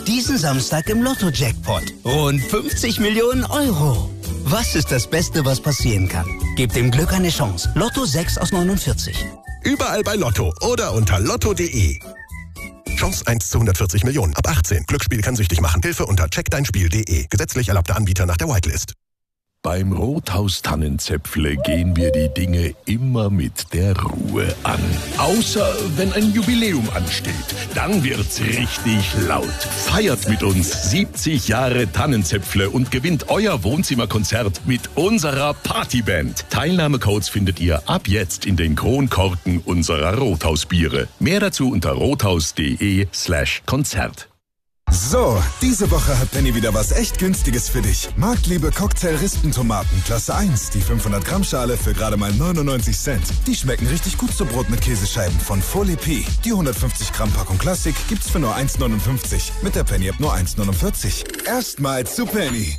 Diesen Samstag im Lotto-Jackpot. Rund 50 Millionen Euro. Was ist das Beste, was passieren kann? Gebt dem Glück eine Chance. Lotto 6 aus 49. Überall bei Lotto oder unter lotto.de. Chance 1 zu 140 Millionen. Ab 18. Glücksspiel kann süchtig machen. Hilfe unter checkdeinspiel.de. Gesetzlich erlaubter Anbieter nach der Whitelist. Beim Rothaus Tannenzäpfle gehen wir die Dinge immer mit der Ruhe an. Außer wenn ein Jubiläum ansteht. Dann wird's richtig laut. Feiert mit uns 70 Jahre Tannenzäpfle und gewinnt euer Wohnzimmerkonzert mit unserer Partyband. Teilnahmecodes findet ihr ab jetzt in den Kronkorken unserer Rothausbiere. Mehr dazu unter rothaus.de/Konzert. So, diese Woche hat Penny wieder was echt Günstiges für dich. Marktliebe Cocktail-Rispentomaten, Klasse 1, die 500 Gramm Schale für gerade mal 99 Cent. Die schmecken richtig gut zu Brot mit Käsescheiben von Folie P. Die 150 Gramm Packung Klassik gibt's für nur 1,59. Mit der Penny-App nur 1,49. Erstmals zu Penny.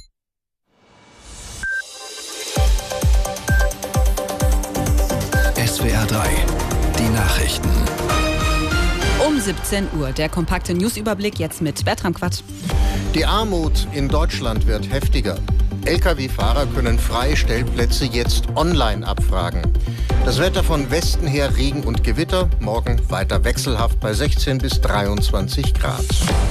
SWR 3, die Nachrichten. Um 17 Uhr, der kompakte Newsüberblick jetzt mit Bertram Quatsch. Die Armut in Deutschland wird heftiger. Lkw-Fahrer können freie Stellplätze jetzt online abfragen. Das Wetter von Westen her Regen und Gewitter, morgen weiter wechselhaft bei 16 bis 23 Grad.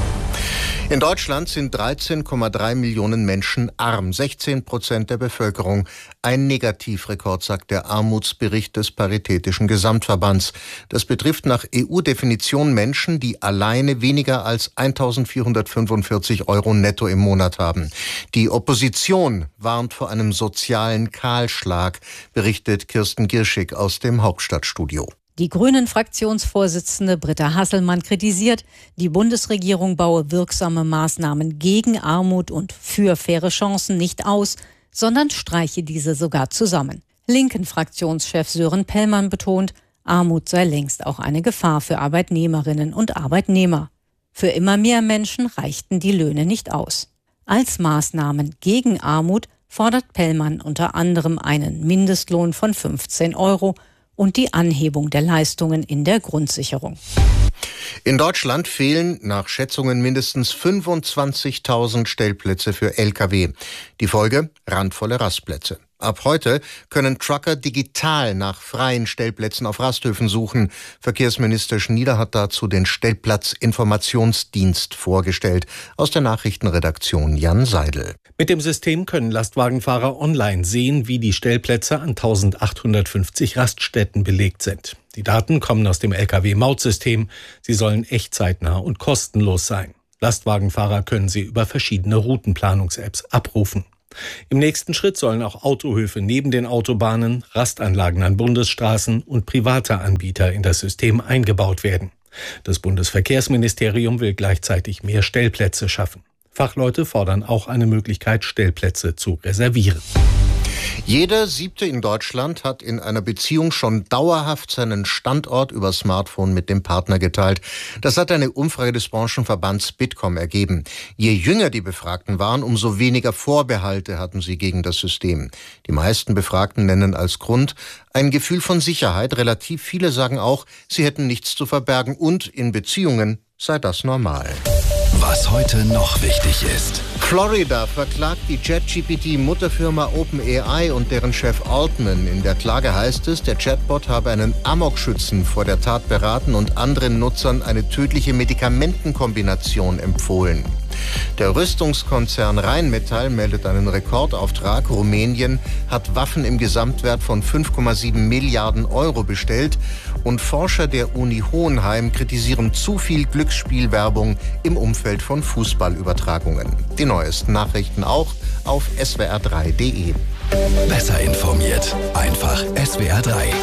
In Deutschland sind 13,3 Millionen Menschen arm, 16% der Bevölkerung. Ein Negativrekord, sagt der Armutsbericht des Paritätischen Gesamtverbands. Das betrifft nach EU-Definition Menschen, die alleine weniger als 1.445 Euro netto im Monat haben. Die Opposition warnt vor einem sozialen Kahlschlag, berichtet Kirsten Girschig aus dem Hauptstadtstudio. Die Grünen-Fraktionsvorsitzende Britta Hasselmann kritisiert, die Bundesregierung baue wirksame Maßnahmen gegen Armut und für faire Chancen nicht aus, sondern streiche diese sogar zusammen. Linken-Fraktionschef Sören Pellmann betont, Armut sei längst auch eine Gefahr für Arbeitnehmerinnen und Arbeitnehmer. Für immer mehr Menschen reichten die Löhne nicht aus. Als Maßnahmen gegen Armut fordert Pellmann unter anderem einen Mindestlohn von 15 Euro und die Anhebung der Leistungen in der Grundsicherung. In Deutschland fehlen nach Schätzungen mindestens 25.000 Stellplätze für Lkw. Die Folge? Randvolle Rastplätze. Ab heute können Trucker digital nach freien Stellplätzen auf Rasthöfen suchen. Verkehrsminister Schnieder hat dazu den Stellplatzinformationsdienst vorgestellt. Aus der Nachrichtenredaktion Jan Seidel. Mit dem System können Lastwagenfahrer online sehen, wie die Stellplätze an 1850 Raststätten belegt sind. Die Daten kommen aus dem Lkw-Mautsystem. Sie sollen echtzeitnah und kostenlos sein. Lastwagenfahrer können sie über verschiedene Routenplanungs-Apps abrufen. Im nächsten Schritt sollen auch Autohöfe neben den Autobahnen, Rastanlagen an Bundesstraßen und private Anbieter in das System eingebaut werden. Das Bundesverkehrsministerium will gleichzeitig mehr Stellplätze schaffen. Fachleute fordern auch eine Möglichkeit, Stellplätze zu reservieren. Jeder Siebte in Deutschland hat in einer Beziehung schon dauerhaft seinen Standort über Smartphone mit dem Partner geteilt. Das hat eine Umfrage des Branchenverbands Bitkom ergeben. Je jünger die Befragten waren, umso weniger Vorbehalte hatten sie gegen das System. Die meisten Befragten nennen als Grund ein Gefühl von Sicherheit. Relativ viele sagen auch, sie hätten nichts zu verbergen und in Beziehungen sei das normal. Was heute noch wichtig ist. Florida verklagt die ChatGPT-Mutterfirma OpenAI und deren Chef Altman. In der Klage heißt es, der Chatbot habe einen Amokschützen vor der Tat beraten und anderen Nutzern eine tödliche Medikamentenkombination empfohlen. Der Rüstungskonzern Rheinmetall meldet einen Rekordauftrag. Rumänien hat Waffen im Gesamtwert von 5,7 Milliarden Euro bestellt. Und Forscher der Uni Hohenheim kritisieren zu viel Glücksspielwerbung im Umfeld von Fußballübertragungen. Die neuesten Nachrichten auch auf swr3.de. Besser informiert. Einfach SWR 3.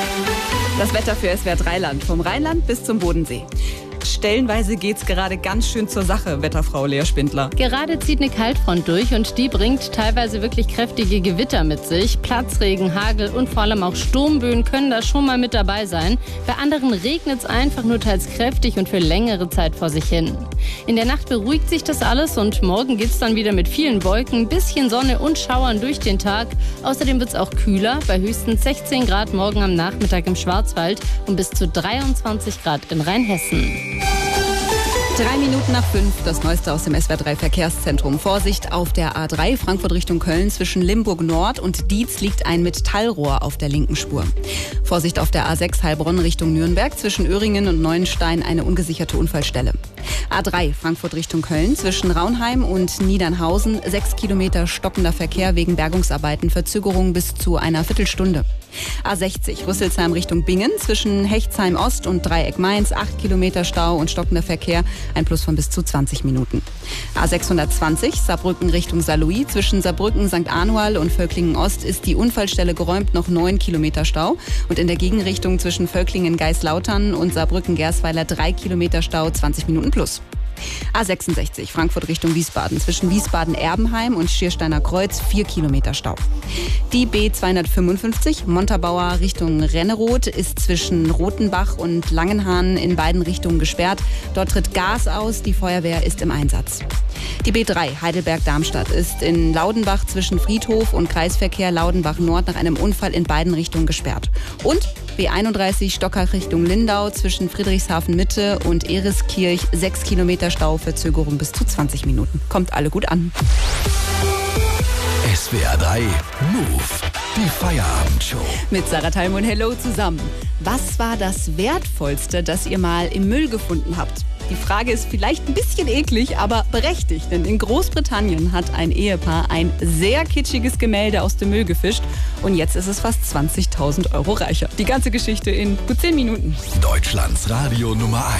Das Wetter für SWR 3 Land, vom Rheinland bis zum Bodensee. Stellenweise geht's gerade ganz schön zur Sache, Wetterfrau Lea Spindler. Gerade zieht eine Kaltfront durch und die bringt teilweise wirklich kräftige Gewitter mit sich. Platzregen, Hagel und vor allem auch Sturmböen können da schon mal mit dabei sein. Bei anderen regnet es einfach nur teils kräftig und für längere Zeit vor sich hin. In der Nacht beruhigt sich das alles und morgen geht's dann wieder mit vielen Wolken, bisschen Sonne und Schauern durch den Tag. Außerdem wird's auch kühler, bei höchstens 16 Grad morgen am Nachmittag im Schwarzwald und bis zu 23 Grad in Rheinhessen. 3 Minuten nach 5, das Neueste aus dem SWR3 Verkehrszentrum. Vorsicht auf der A3 Frankfurt Richtung Köln zwischen Limburg Nord und Dietz liegt ein Metallrohr auf der linken Spur. Vorsicht auf der A6 Heilbronn Richtung Nürnberg zwischen Öhringen und Neuenstein eine ungesicherte Unfallstelle. A3 Frankfurt Richtung Köln zwischen Raunheim und Niedernhausen 6 Kilometer stockender Verkehr wegen Bergungsarbeiten, Verzögerung bis zu einer Viertelstunde. A60 Rüsselsheim Richtung Bingen zwischen Hechtsheim Ost und Dreieck Mainz 8 Kilometer Stau und stockender Verkehr, ein Plus von bis zu 20 Minuten. A620 Saarbrücken Richtung Saarlouis zwischen Saarbrücken St. Anual und Völklingen Ost ist die Unfallstelle geräumt, noch 9 Kilometer Stau und in der Gegenrichtung zwischen Völklingen Geislautern und Saarbrücken Gersweiler 3 Kilometer Stau, 20 Minuten plus. A66 Frankfurt Richtung Wiesbaden zwischen Wiesbaden-Erbenheim und Schiersteiner Kreuz 4 Kilometer Stau. Die B255 Montabaur Richtung Renneroth ist zwischen Rothenbach und Langenhahn in beiden Richtungen gesperrt. Dort tritt Gas aus, die Feuerwehr ist im Einsatz. Die B3 Heidelberg-Darmstadt ist in Laudenbach zwischen Friedhof und Kreisverkehr Laudenbach Nord nach einem Unfall in beiden Richtungen gesperrt. Und B31 Stockach Richtung Lindau zwischen Friedrichshafen Mitte und Ereskirch 6 Kilometer Stau, Verzögerung bis zu 20 Minuten. Kommt alle gut an. SWR3 Move, die Feierabendshow. Mit Sarah Thalm und Hello zusammen. Was war das Wertvollste, das ihr mal im Müll gefunden habt? Die Frage ist vielleicht ein bisschen eklig, aber berechtigt. Denn in Großbritannien hat ein Ehepaar ein sehr kitschiges Gemälde aus dem Müll gefischt. Und jetzt ist es fast 20.000 Euro reicher. Die ganze Geschichte in gut 10 Minuten. Deutschlands Radio Nummer 1.